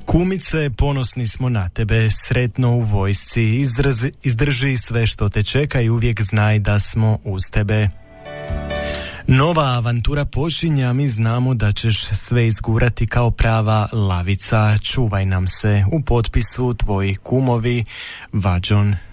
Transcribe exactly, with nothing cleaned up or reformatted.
Kumice, ponosni smo na tebe, sretno u vojsci, izdrži, izdrži sve što te čeka i uvijek znaj da smo uz tebe. Nova avantura počinje, a mi znamo da ćeš sve izgurati kao prava lavica. Čuvaj nam se, u potpisu tvoji kumovi, Vađon.